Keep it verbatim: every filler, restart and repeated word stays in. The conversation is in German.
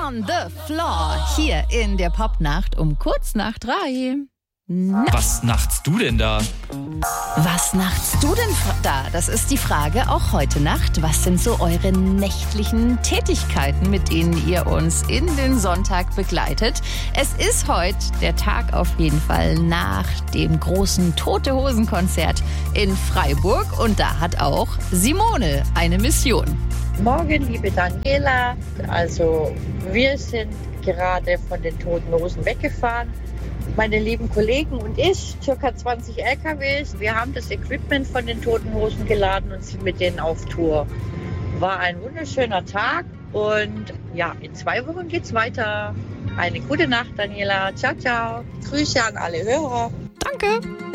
on the Floor hier in der Popnacht um kurz nach drei. Na, Was nachtst du denn da? was nachtst du denn da? Das ist die Frage auch heute Nacht. Was sind so eure nächtlichen Tätigkeiten, mit denen ihr uns in den Sonntag begleitet? Es ist heute der Tag auf jeden Fall nach dem großen Tote-Hosen-Konzert in Freiburg. Und da hat auch Simone eine Mission. Morgen, liebe Daniela. Also wir sind gerade von den Toten Hosen weggefahren. Meine lieben Kollegen und ich, circa zwanzig L K Ws. Wir haben das Equipment von den Toten Hosen geladen und sind mit denen auf Tour. War ein wunderschöner Tag und ja, in zwei Wochen geht's weiter. Eine gute Nacht, Daniela. Ciao, ciao. Grüße an alle Hörer. Danke.